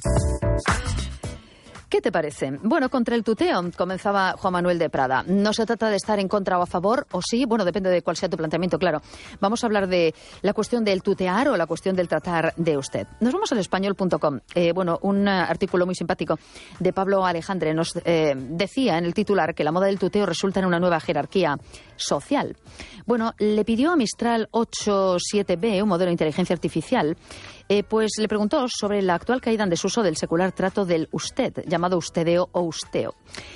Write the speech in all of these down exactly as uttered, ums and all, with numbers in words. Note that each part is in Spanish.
¿Qué te parece? Bueno, contra el tuteo comenzaba Juan Manuel de Prada. No se trata de estar en contra o a favor, o sí, bueno, depende de cuál sea tu planteamiento, claro. Vamos a hablar de la cuestión del tutear o la cuestión del tratar de usted. Nos vamos al español punto com. Eh, bueno, un artículo muy simpático de Pablo Alejandre nos eh, decía en el titular que la moda del tuteo resulta en una nueva jerarquía social. Bueno, le pidió a Mistral ocho siete B, un modelo de inteligencia artificial, eh, pues le preguntó sobre la actual caída en desuso del secular trato del usted, llamado ustedeo o usteo.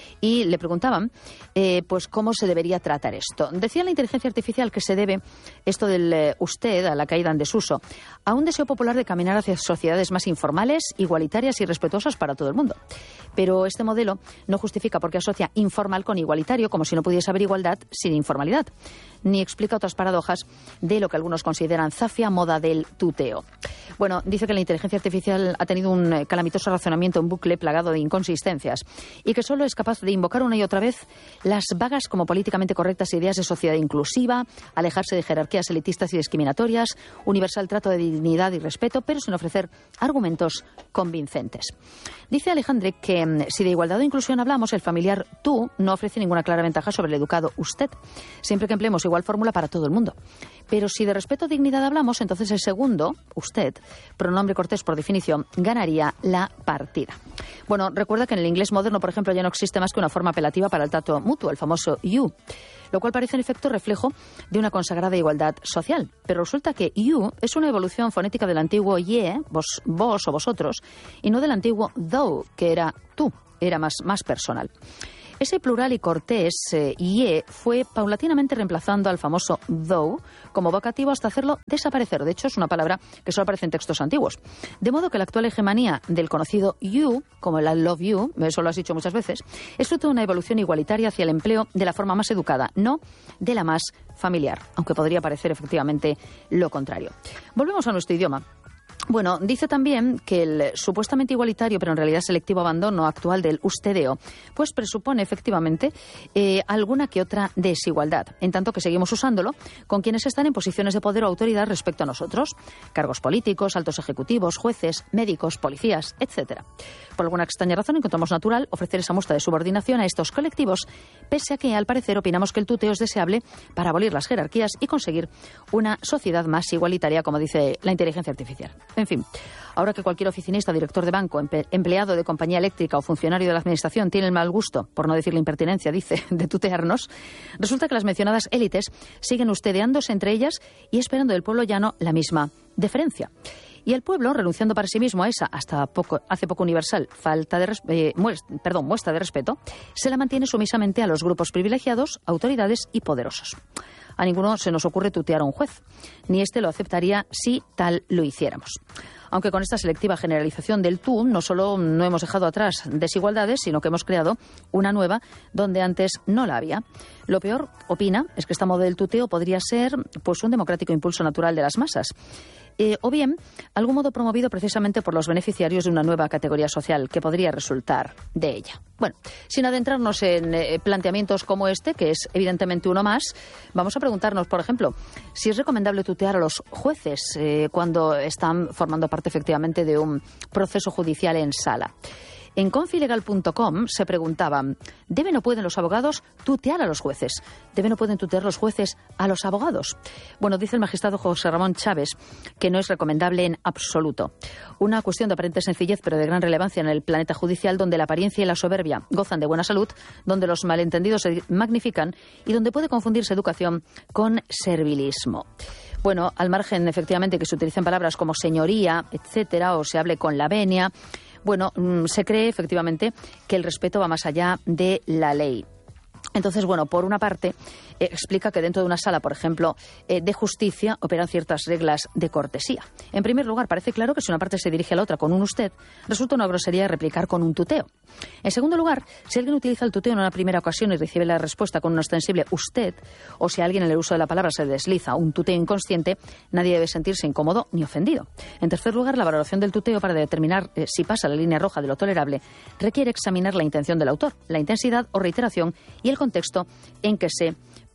Y le preguntaban eh, pues cómo se debería tratar esto. Decía la inteligencia artificial que se debe esto del eh, usted, a la caída en desuso, a un deseo popular de caminar hacia sociedades más informales, igualitarias y respetuosas para todo el mundo. Pero este modelo no justifica por qué asocia informal con igualitario, como si no pudiese haber igualdad sin informalidad, ni explica otras paradojas de lo que algunos consideran zafia moda del tuteo. Bueno, dice que la inteligencia artificial ha tenido un calamitoso razonamiento en bucle plagado de inconsistencias y que solo es capaz de invocar una y otra vez las vagas como políticamente correctas ideas de sociedad inclusiva, alejarse de jerarquías elitistas y discriminatorias, universal trato de dignidad y respeto, pero sin ofrecer argumentos convincentes. Dice Alejandre que si de igualdad o inclusión hablamos, el familiar tú no ofrece ninguna clara ventaja sobre el educado usted, siempre que empleemos igual fórmula para todo el mundo. Pero si de respeto o dignidad hablamos, entonces el segundo, usted, pronombre cortés por definición, ganaría la partida. Bueno, recuerda que en el inglés moderno, por ejemplo, ya no existe más que una forma apelativa para el trato mutuo, el famoso you, lo cual parece en efecto reflejo de una consagrada igualdad social. Pero resulta que you es una evolución fonética del antiguo ye, vos, vos o vosotros, y no del antiguo thou, que era tú, era más, más personal. Ese plural y cortés, eh, ye, fue paulatinamente reemplazando al famoso thou como vocativo hasta hacerlo desaparecer. De hecho, es una palabra que solo aparece en textos antiguos. De modo que la actual hegemonía del conocido you, como el I love you, eso lo has dicho muchas veces, es fruto de una evolución igualitaria hacia el empleo de la forma más educada, no de la más familiar, aunque podría parecer efectivamente lo contrario. Volvemos a nuestro idioma. Bueno, dice también que el supuestamente igualitario, pero en realidad selectivo abandono actual del ustedeo, pues presupone efectivamente eh, alguna que otra desigualdad, en tanto que seguimos usándolo con quienes están en posiciones de poder o autoridad respecto a nosotros, cargos políticos, altos ejecutivos, jueces, médicos, policías, etcétera. Por alguna extraña razón encontramos natural ofrecer esa muestra de subordinación a estos colectivos, pese a que al parecer opinamos que el tuteo es deseable para abolir las jerarquías y conseguir una sociedad más igualitaria, como dice la inteligencia artificial. En fin, ahora que cualquier oficinista, director de banco, empe- empleado de compañía eléctrica o funcionario de la administración tiene el mal gusto, por no decir la impertinencia, dice, de tutearnos, resulta que las mencionadas élites siguen ustedeándose entre ellas y esperando del pueblo llano la misma deferencia. Y el pueblo, renunciando para sí mismo a esa, hasta poco, hace poco universal, falta de res- eh, muest- perdón, muestra de respeto, se la mantiene sumisamente a los grupos privilegiados, autoridades y poderosos. A ninguno se nos ocurre tutear a un juez, ni éste lo aceptaría si tal lo hiciéramos. Aunque con esta selectiva generalización del tú, no solo no hemos dejado atrás desigualdades, sino que hemos creado una nueva donde antes no la había. Lo peor, opina, es que esta moda del tuteo podría ser pues un democrático impulso natural de las masas. Eh, o bien, algún modo promovido precisamente por los beneficiarios de una nueva categoría social que podría resultar de ella. Bueno, sin adentrarnos en eh, planteamientos como este, que es evidentemente uno más, vamos a preguntarnos, por ejemplo, si es recomendable tutear a los jueces eh, cuando están formando parte efectivamente de un proceso judicial en sala. En confilegal punto com se preguntaban, ¿deben o pueden los abogados tutear a los jueces? ¿Deben o pueden tutear los jueces a los abogados? Bueno, dice el magistrado José Ramón Chávez que no es recomendable en absoluto. Una cuestión de aparente sencillez, pero de gran relevancia en el planeta judicial, donde la apariencia y la soberbia gozan de buena salud, donde los malentendidos se magnifican y donde puede confundirse educación con servilismo. Bueno, al margen, efectivamente, que se utilicen palabras como señoría, etcétera, o se hable con la venia, bueno, se cree efectivamente que el respeto va más allá de la ley. Entonces, bueno, por una parte, eh, explica que dentro de una sala, por ejemplo, eh, de justicia, operan ciertas reglas de cortesía. En primer lugar, parece claro que si una parte se dirige a la otra con un usted, resulta una grosería replicar con un tuteo. En segundo lugar, si alguien utiliza el tuteo en una primera ocasión y recibe la respuesta con un ostensible usted, o si alguien en el uso de la palabra se desliza un tuteo inconsciente, nadie debe sentirse incómodo ni ofendido. En tercer lugar, la valoración del tuteo para determinar eh, si pasa la línea roja de lo tolerable requiere examinar la intención del autor, la intensidad o reiteración y el contexto en que se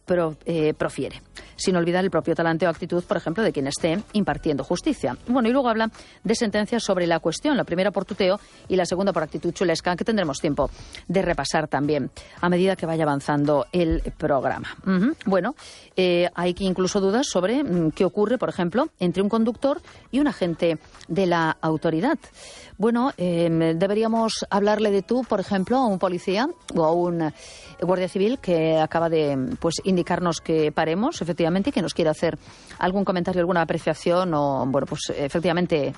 pro, eh, profiere, sin olvidar el propio talante o actitud, por ejemplo, de quien esté impartiendo justicia. Bueno, y luego habla de sentencias sobre la cuestión, la primera por tuteo y la segunda por actitud chulesca, que tendremos tiempo de repasar también a medida que vaya avanzando el programa. Uh-huh. Bueno, eh, hay incluso dudas sobre mm, qué ocurre, por ejemplo, entre un conductor y un agente de la autoridad. Bueno, eh, deberíamos hablarle de tú, por ejemplo, a un policía o a un guardia civil que acaba de pues indicarnos que paremos, efectivamente, y que nos quiere hacer algún comentario, alguna apreciación o, bueno, pues efectivamente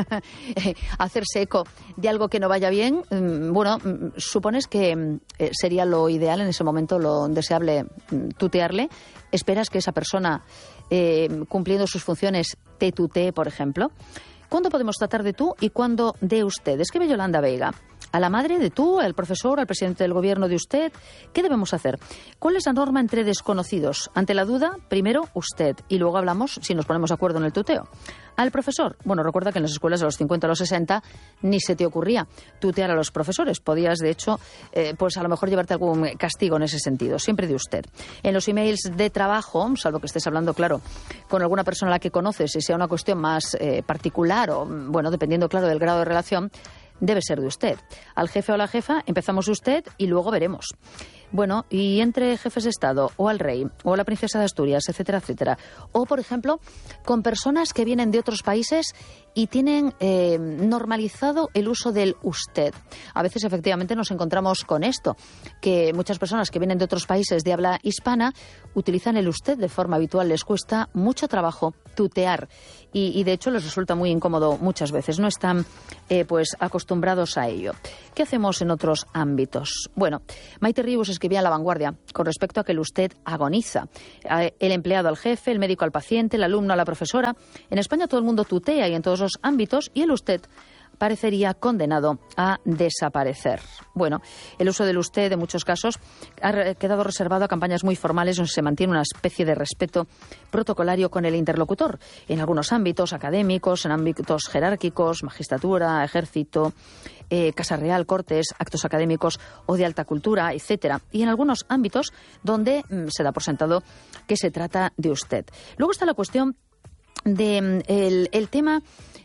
hacerse eco de algo que no vaya bien. Bueno, supones que sería lo ideal en ese momento, lo deseable, tutearle. ¿Esperas que esa persona, eh, cumpliendo sus funciones, te tutee, por ejemplo? ¿Cuándo podemos tratar de tú y cuándo de usted? Escribe Yolanda Veiga. ¿A la madre de tú, al profesor, al presidente del gobierno de usted? ¿Qué debemos hacer? ¿Cuál es la norma entre desconocidos? Ante la duda, primero usted y luego hablamos si nos ponemos de acuerdo en el tuteo. Al profesor, bueno, recuerda que en las escuelas de los cincuenta a los sesenta ni se te ocurría tutear a los profesores. Podías, de hecho, eh, pues a lo mejor llevarte algún castigo en ese sentido. Siempre de usted. En los emails de trabajo, salvo que estés hablando, claro, con alguna persona a la que conoces y sea una cuestión más eh, particular o, bueno, dependiendo, claro, del grado de relación, debe ser de usted. Al jefe o a la jefa empezamos de usted y luego veremos. Bueno, y entre jefes de Estado o al rey o a la princesa de Asturias, etcétera, etcétera. O, por ejemplo, con personas que vienen de otros países y tienen eh, normalizado el uso del usted. A veces, efectivamente, nos encontramos con esto, que muchas personas que vienen de otros países de habla hispana utilizan el usted de forma habitual. Les cuesta mucho trabajo tutear y, y de hecho, les resulta muy incómodo muchas veces. No están eh, pues acostumbrados a ello. ¿Qué hacemos en otros ámbitos? Bueno, Maite Ribus escribía en La Vanguardia con respecto a que el usted agoniza. El empleado al jefe, el médico al paciente, el alumno a la profesora. En España todo el mundo tutea y en todos los ámbitos, y el usted parecería condenado a desaparecer. Bueno, el uso del usted en muchos casos ha quedado reservado a campañas muy formales donde se mantiene una especie de respeto protocolario con el interlocutor. En algunos ámbitos académicos, en ámbitos jerárquicos, magistratura, ejército, eh, Casa Real, cortes, actos académicos o de alta cultura, etcétera. Y en algunos ámbitos donde mm, se da por sentado que se trata de usted. Luego está la cuestión de el, el tema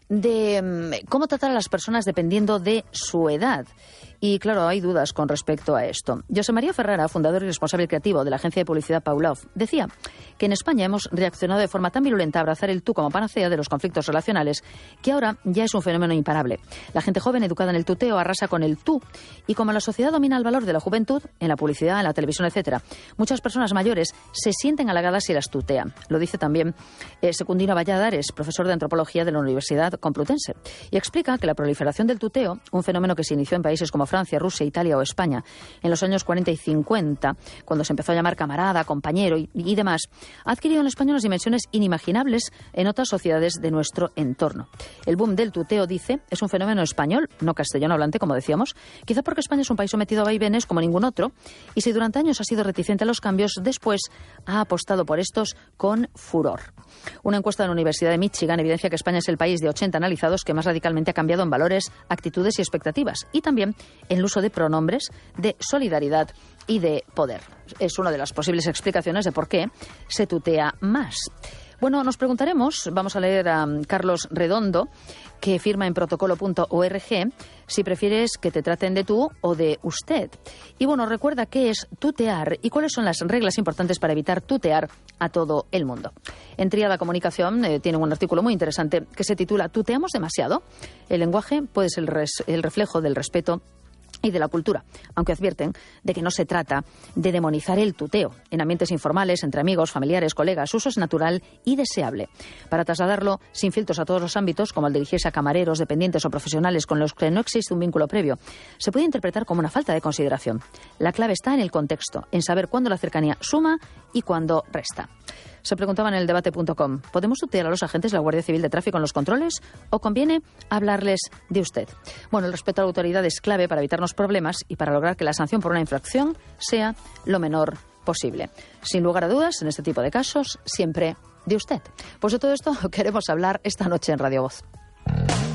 de cómo tratar a las personas dependiendo de su edad. Y claro, hay dudas con respecto a esto. José María Ferrara, fundador y responsable creativo de la agencia de publicidad Paulov, decía que en España hemos reaccionado de forma tan virulenta a abrazar el tú como panacea de los conflictos relacionales que ahora ya es un fenómeno imparable. La gente joven educada en el tuteo arrasa con el tú y como la sociedad domina el valor de la juventud, en la publicidad, en la televisión, etcétera, muchas personas mayores se sienten halagadas y las tutean. Lo dice también eh, Secundino Valladares, profesor de antropología de la Universidad Complutense, y explica que la proliferación del tuteo, un fenómeno que se inició en países como Francia, Rusia, Italia o España en los años cuarenta y cincuenta, cuando se empezó a llamar camarada, compañero y, y demás, ha adquirido en España unas dimensiones inimaginables en otras sociedades de nuestro entorno. El boom del tuteo, dice, es un fenómeno español, no castellano hablante, como decíamos, quizá porque España es un país sometido a vaivenes como ningún otro, y si durante años ha sido reticente a los cambios, después ha apostado por estos con furor. Una encuesta de la Universidad de Michigan evidencia que España es el país de ochenta analizados que más radicalmente ha cambiado en valores, actitudes y expectativas, y también en el uso de pronombres, de solidaridad y de poder. Es una de las posibles explicaciones de por qué se tutea más. Bueno, nos preguntaremos, vamos a leer a Carlos Redondo, que firma en protocolo punto org, si prefieres que te traten de tú o de usted. Y bueno, recuerda qué es tutear y cuáles son las reglas importantes para evitar tutear a todo el mundo. En Tríada Comunicación eh, tiene un artículo muy interesante que se titula ¿Tuteamos demasiado? El lenguaje puede ser el, res- el reflejo del respeto y de la cultura, aunque advierten de que no se trata de demonizar el tuteo. En ambientes informales, entre amigos, familiares, colegas, su uso es natural y deseable. Para trasladarlo sin filtros a todos los ámbitos, como al dirigirse a camareros, dependientes o profesionales con los que no existe un vínculo previo, se puede interpretar como una falta de consideración. La clave está en el contexto, en saber cuándo la cercanía suma y cuándo resta. Se preguntaba en el debate punto com, ¿podemos tutear a los agentes de la Guardia Civil de Tráfico en los controles o conviene hablarles de usted? Bueno, el respeto a la autoridad es clave para evitarnos problemas y para lograr que la sanción por una infracción sea lo menor posible. Sin lugar a dudas, en este tipo de casos, siempre de usted. Pues de todo esto queremos hablar esta noche en Radio Voz.